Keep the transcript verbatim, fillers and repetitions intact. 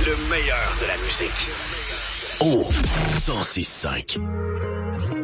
Le meilleur de la musique. Oh, cent six cinq.